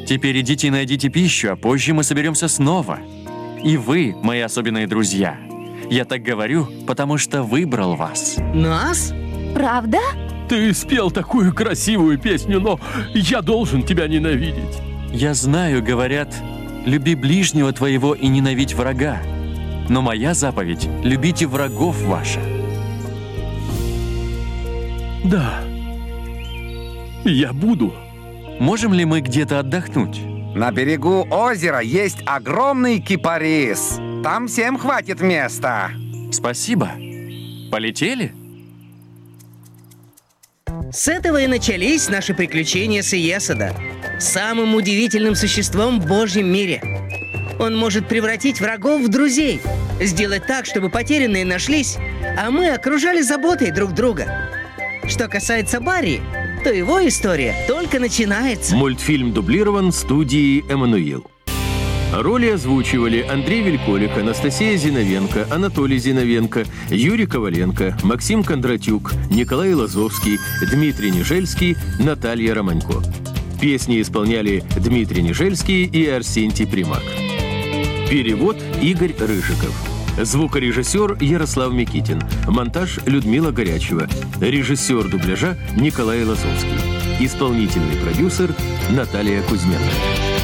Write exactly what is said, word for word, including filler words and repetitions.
Теперь идите и найдите пищу, а позже мы соберемся снова. И вы, мои особенные друзья. Я так говорю, потому что выбрал вас. Нас? Правда? Ты спел такую красивую песню, но я должен тебя ненавидеть. Я знаю, говорят, люби ближнего твоего и ненавидь врага. Но моя заповедь — любите врагов ваших. Да, я буду. Можем ли мы где-то отдохнуть? На берегу озера есть огромный кипарис. Там всем хватит места. Спасибо. Полетели? С этого и начались наши приключения с Иесода, самым удивительным существом в Божьем мире. Он может превратить врагов в друзей, сделать так, чтобы потерянные нашлись, а мы окружали заботой друг друга. Что касается Барри, то его история только начинается. Мультфильм дублирован студией «Эммануил». Роли озвучивали Андрей Вельколик, Анастасия Зиновенко, Анатолий Зиновенко, Юрий Коваленко, Максим Кондратюк, Николай Лазовский, Дмитрий Нежельский, Наталья Романько. Песни исполняли Дмитрий Нежельский и Арсентий Примак. Перевод Игорь Рыжиков. Звукорежиссер Ярослав Микитин. Монтаж Людмила Горячева. Режиссер дубляжа Николай Лазовский. Исполнительный продюсер Наталья Кузьменко.